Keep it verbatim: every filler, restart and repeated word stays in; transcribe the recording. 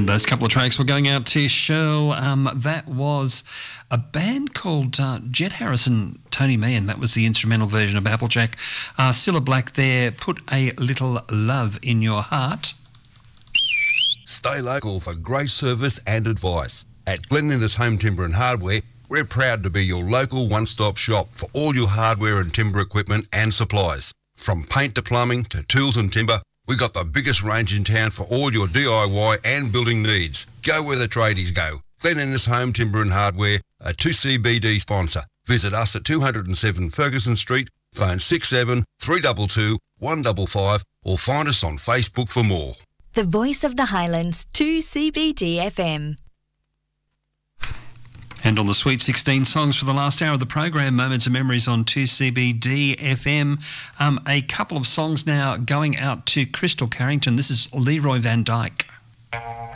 And those couple of tracks were going out to Shirl. Um, that was a band called uh, Jet Harrison, Tony Meehan. That was the instrumental version of Applejack. Uh, Cilla Black there, Put a Little Love in Your Heart. Stay local for great service and advice. At Glen Innes Home Timber and Hardware, we're proud to be your local one-stop shop for all your hardware and timber equipment and supplies. From paint to plumbing to tools and timber, we've got the biggest range in town for all your D I Y and building needs. Go where the tradies go. Glen Innes Home Timber and Hardware, a two C B D sponsor. Visit us at two oh seven Ferguson Street, phone six seven three two two one five five, or find us on Facebook for more. The Voice of the Highlands, two C B D F M. And on the Sweet sixteen songs for the last hour of the program, Moments of Memories on two C B D F M. Um, a couple of songs now going out to Crystal Carrington. This is Leroy Van Dyke.